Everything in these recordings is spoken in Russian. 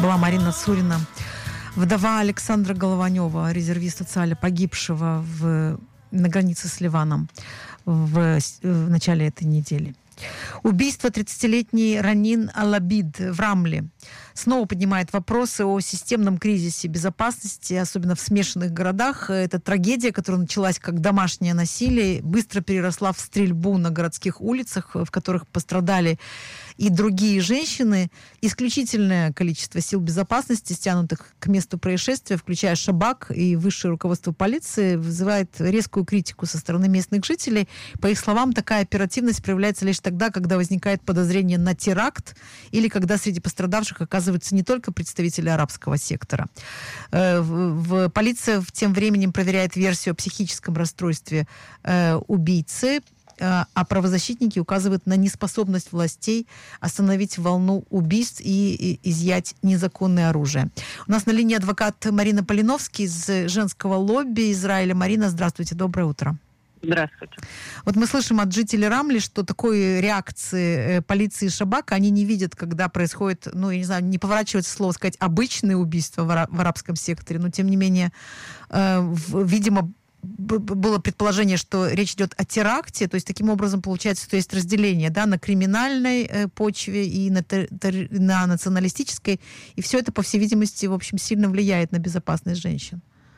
была Марина Цурина, вдова Александра Голованева, резервиста ЦАля, погибшего на границе с Ливаном в начале этой недели. Убийство 30-летней Ранин Алабид в Рамле снова поднимает вопросы о системном кризисе безопасности, особенно в смешанных городах. Это трагедия, которая началась как домашнее насилие, быстро переросла в стрельбу на городских улицах, в которых пострадали и другие женщины. Исключительное количество сил безопасности, стянутых к месту происшествия, включая Шабак и высшее руководство полиции, вызывает резкую критику со стороны местных жителей. По их словам, такая оперативность проявляется лишь тогда, когда возникает подозрение на теракт или когда среди пострадавших оказываются не только представители арабского сектора. Полиция тем временем проверяет версию о психическом расстройстве убийцы, а правозащитники указывают на неспособность властей остановить волну убийств и изъять незаконное оружие. У нас на линии адвокат Марина Полиновский из женского лобби Израиля. Марина, здравствуйте, доброе утро. Здравствуйте. Вот мы слышим от жителей Рамли, что такой реакции полиции и Шабака они не видят, когда происходит, не поворачивается слово сказать, обычные убийства в арабском секторе, но тем не менее, видимо, было предположение, что речь идет о теракте, то есть таким образом получается, что есть разделение, на криминальной почве и на националистической, и все это, по всей видимости, в общем, сильно влияет на безопасность женщин.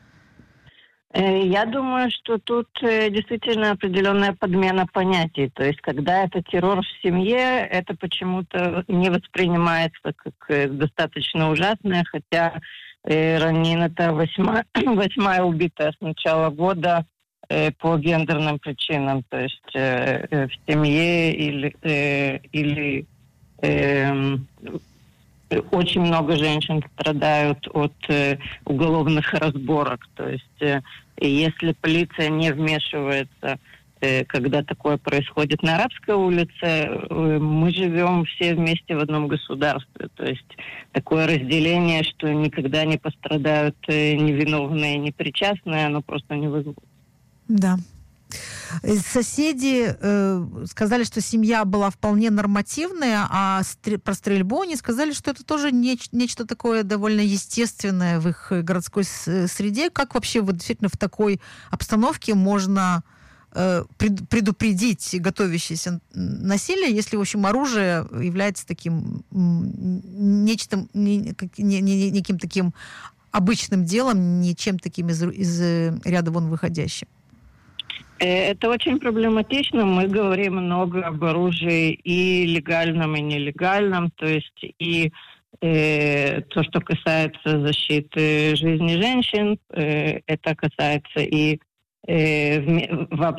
Я думаю, что тут действительно определенная подмена понятий. То есть, когда это террор в семье, это почему-то не воспринимается как достаточно ужасное, хотя Ранин это восьмая убитая с начала года по гендерным причинам. То есть в семье или очень много женщин страдают от уголовных разборок. То есть если полиция не вмешивается, когда такое происходит на арабской улице, мы живем все вместе в одном государстве. То есть такое разделение, что никогда не пострадают невиновные, непричастные, оно просто не вызовет. Да. Соседи сказали, что семья была вполне нормативная, а про стрельбу они сказали, что это тоже нечто такое довольно естественное в их городской среде. Как вообще вот действительно в такой обстановке можно предупредить готовящееся насилие, если, в общем, оружие является таким неким таким обычным делом, ничем таким из ряда вон выходящим? Это очень проблематично. Мы говорим много об оружии и легальном, и нелегальном. То есть и то, что касается защиты жизни женщин, это касается и вообще